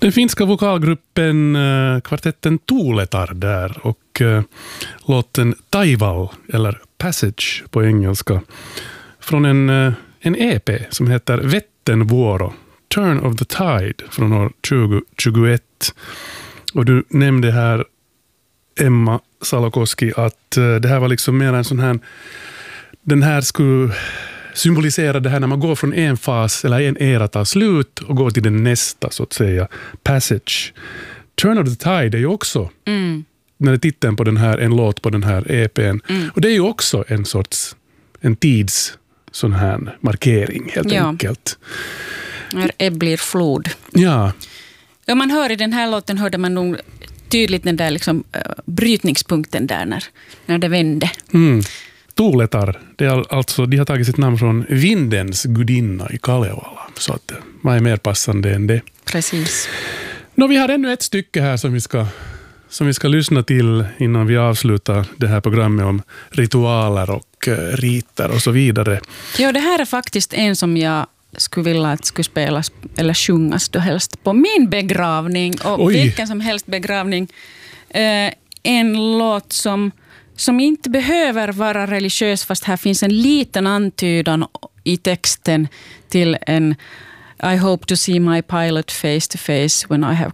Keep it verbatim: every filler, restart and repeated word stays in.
Den finska vokalgruppen uh, kvartetten Tuuletar där och uh, låten Taival eller Passage på engelska från en, uh, en E P som heter Vettenvuoro, Turn of the Tide från år tjugo tjugoett. Och du nämnde här, Emma Salokoski, att uh, det här var liksom mer en sån här, den här skulle symbolisera det här när man går från en fas eller en era tar slut och går till den nästa, så att säga, passage. Turn of the Tide är ju också mm. när det tittar på den här, en låt på den här E P:n. Mm. Och det är ju också en sorts en tids sån här markering helt ja. enkelt. När ebb blir flod. Ja. Ja, man hör i den här låten hörde man nog tydligt den där liksom, uh, brytningspunkten där när, när det vände. Mm. Tuuletar, det är alltså, de har tagit sitt namn från vindens gudinna i Kalevala. Så att vad är mer passande än det? Precis. Nå, vi har ännu ett stycke här som vi ska, som vi ska lyssna till innan vi avslutar det här programmet om ritualer och uh, riter och så vidare. Ja, det här är faktiskt en som jag skulle vilja att skulle spelas eller sjungas då helst på min begravning och Oj. vilken som helst begravning. Uh, en låt som som inte behöver vara religiös, fast här finns en liten antydan i texten till en I hope to see my pilot face to face when I have